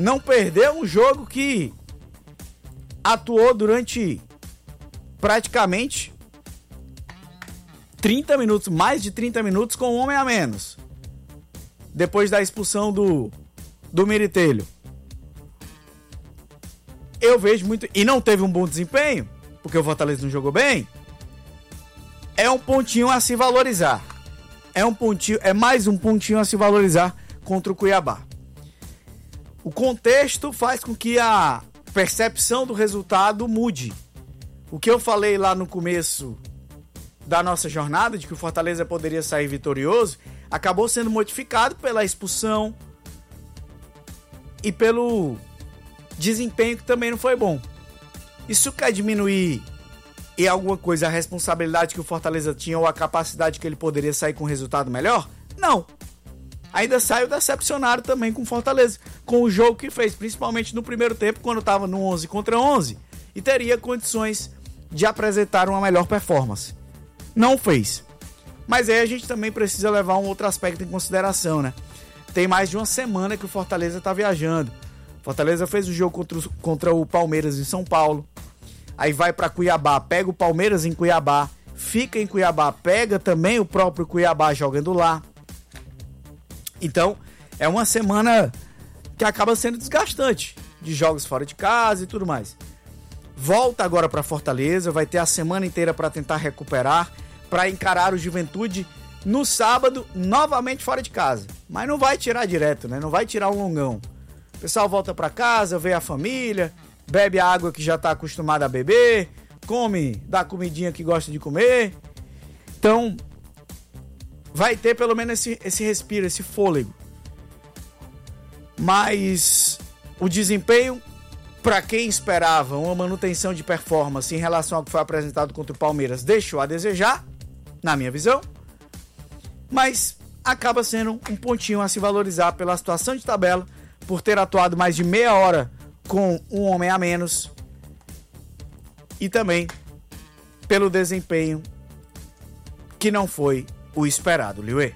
não perdeu um jogo que atuou durante praticamente 30 minutos, mais de 30 minutos com um homem a menos. Depois da expulsão do Miritelho. Eu vejo muito... E não teve um bom desempenho, porque o Fortaleza não jogou bem. É um pontinho a se valorizar. É mais um pontinho a se valorizar contra o Cuiabá. O contexto faz com que a percepção do resultado mude. O que eu falei lá no começo da nossa jornada, de que o Fortaleza poderia sair vitorioso, acabou sendo modificado pela expulsão e pelo desempenho que também não foi bom. Isso quer diminuir em alguma coisa a responsabilidade que o Fortaleza tinha ou a capacidade que ele poderia sair com um resultado melhor? Não. Ainda saiu decepcionado também com o Fortaleza, com o jogo que fez, principalmente no primeiro tempo, quando estava no 11 contra 11 e teria condições de apresentar uma melhor performance. Não fez. Mas aí a gente também precisa levar um outro aspecto em consideração, né? Tem mais de uma semana que o Fortaleza está viajando. Fortaleza fez o jogo contra o Palmeiras em São Paulo. Aí vai para Cuiabá, pega o Palmeiras em Cuiabá, fica em Cuiabá, pega também o próprio Cuiabá jogando lá. Então, é uma semana que acaba sendo desgastante, de jogos fora de casa e tudo mais. Volta agora para Fortaleza, vai ter a semana inteira para tentar recuperar, para encarar o Juventude no sábado, novamente fora de casa. Mas não vai tirar direto, né? Não vai tirar um longão. O pessoal volta para casa, vê a família, bebe a água que já está acostumado a beber, come da comidinha que gosta de comer. Então, vai ter pelo menos esse respiro, esse fôlego. Mas o desempenho, para quem esperava uma manutenção de performance em relação ao que foi apresentado contra o Palmeiras, deixou a desejar, na minha visão. Mas acaba sendo um pontinho a se valorizar pela situação de tabela, por ter atuado mais de meia hora com um homem a menos e também pelo desempenho que não foi o esperado, Liuê.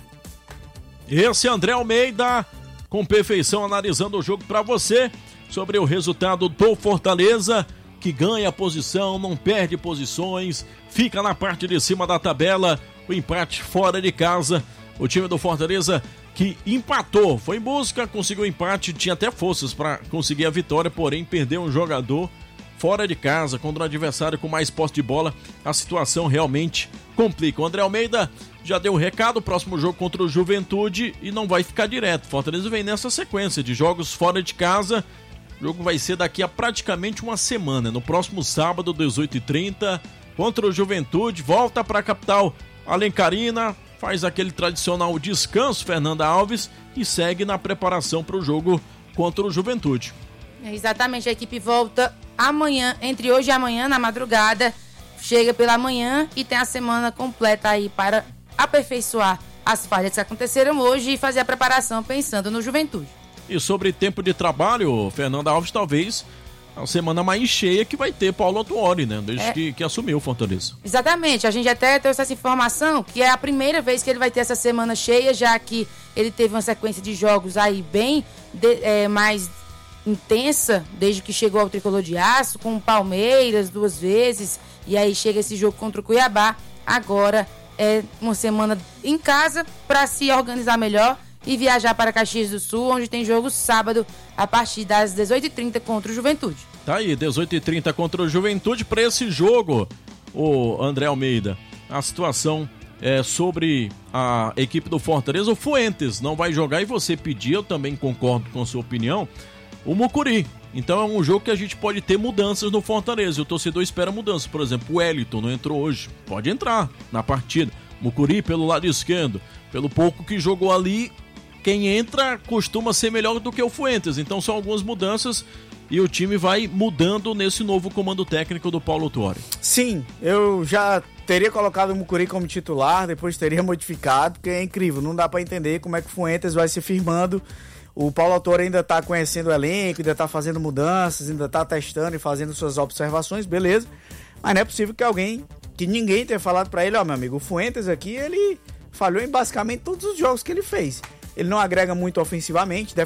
Esse é André Almeida, com perfeição, analisando o jogo para você, sobre o resultado do Fortaleza, que ganha posição, não perde posições, fica na parte de cima da tabela, o empate fora de casa. O time do Fortaleza que empatou, foi em busca, conseguiu o empate, tinha até forças para conseguir a vitória, porém perdeu um jogador fora de casa, contra um adversário com mais posse de bola, a situação realmente complica. O André Almeida já deu o recado, próximo jogo contra o Juventude e não vai ficar direto. Fortaleza vem nessa sequência de jogos fora de casa, o jogo vai ser daqui a praticamente uma semana, no próximo sábado, 18h30, contra o Juventude, volta para a capital alencarina, faz aquele tradicional descanso, Fernanda Alves, e segue na preparação para o jogo contra o Juventude. Exatamente, a equipe volta amanhã, entre hoje e amanhã, na madrugada, chega pela manhã e tem a semana completa aí para aperfeiçoar as falhas que aconteceram hoje e fazer a preparação pensando no Juventude. E sobre tempo de trabalho, Fernanda Alves, talvez a semana mais cheia que vai ter Paulo Autuori, né? Desde que assumiu o Fortaleza. Exatamente, a gente até trouxe essa informação, que é a primeira vez que ele vai ter essa semana cheia, já que ele teve uma sequência de jogos aí bem mais intensa, desde que chegou ao Tricolor de Aço, com o Palmeiras 2 vezes, e aí chega esse jogo contra o Cuiabá. Agora é uma semana em casa para se organizar melhor e viajar para Caxias do Sul, onde tem jogo sábado a partir das 18h30 contra o Juventude. Tá aí, 18h30 contra o Juventude. Para esse jogo, o André Almeida, a situação é sobre a equipe do Fortaleza. O Fuentes não vai jogar e você pediu, eu também concordo com a sua opinião, o Mucuri. Então é um jogo que a gente pode ter mudanças no Fortaleza. O torcedor espera mudanças. Por exemplo, o Wellington não entrou hoje. Pode entrar na partida. Mucuri pelo lado esquerdo. Pelo pouco que jogou ali, quem entra costuma ser melhor do que o Fuentes. Então são algumas mudanças e o time vai mudando nesse novo comando técnico do Paulo Autuori. Sim, eu já teria colocado o Mucuri como titular, depois teria modificado, porque é incrível, não dá para entender como é que o Fuentes vai se firmando. O Paulo Autuori ainda está conhecendo o elenco, ainda está fazendo mudanças, ainda está testando e fazendo suas observações, beleza. Mas não é possível que ninguém tenha falado para ele, ó, meu amigo, o Fuentes aqui, ele falhou em basicamente todos os jogos que ele fez. Ele não agrega muito ofensivamente,